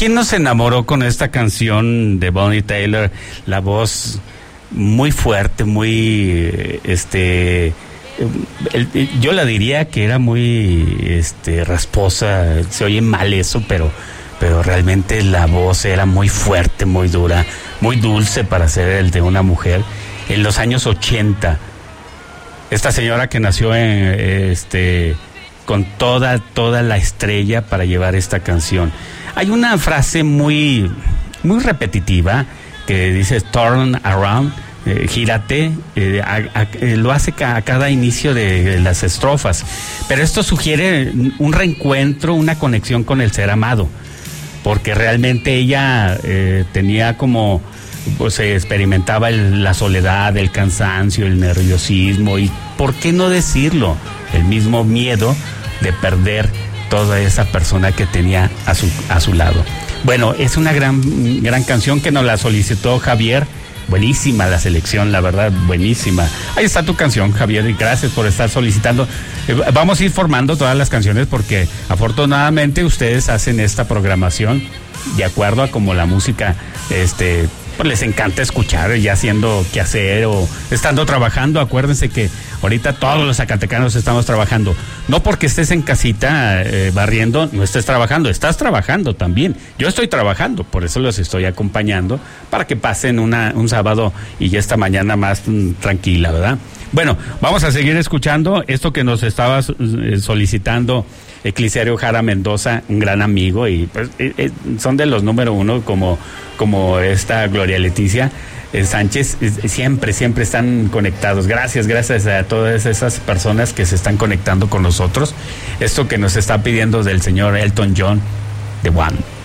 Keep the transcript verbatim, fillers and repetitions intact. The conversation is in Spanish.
¿Quién no se enamoró con esta canción de Bonnie Tyler? La voz muy fuerte, muy, este, el, el, yo la diría que era muy, este, rasposa. Se oye mal eso, pero, pero realmente la voz era muy fuerte, muy dura, muy dulce para ser el de una mujer. En los años ochenta, esta señora que nació en, este, con toda, toda la estrella para llevar esta canción. Hay una frase muy, muy repetitiva que dice turn around, eh, gírate, eh, a, a, eh, lo hace ca, a cada inicio de, de las estrofas, pero esto sugiere un reencuentro, una conexión con el ser amado, porque realmente ella eh, tenía como, pues se experimentaba el, la soledad, el cansancio, el nerviosismo y, ¿por qué no decirlo?, el mismo miedo de perder toda esa persona que tenía a su, a su lado. Bueno, es una gran, gran canción que nos la solicitó Javier. Buenísima la selección, la verdad, buenísima. Ahí está tu canción, Javier, y gracias por estar solicitando. Eh, vamos a ir formando todas las canciones porque afortunadamente ustedes hacen esta programación de acuerdo a como la música, este, pues les encanta escuchar, ya haciendo qué hacer o estando trabajando. Acuérdense que ahorita todos los zacatecanos estamos trabajando. No porque estés en casita eh, barriendo, no estés trabajando, estás trabajando también. Yo estoy trabajando, por eso los estoy acompañando, para que pasen una, un sábado y ya esta mañana más mm, tranquila, ¿verdad? Bueno, vamos a seguir escuchando esto que nos estaba eh, solicitando Ecliserio Jara Mendoza, un gran amigo, y pues eh, eh, son de los número uno como, como esta Gloria Leticia eh, Sánchez, eh, siempre, siempre están conectados. Gracias, gracias a todas esas personas que se están conectando con nosotros. Esto que nos está pidiendo del señor Elton John, The One.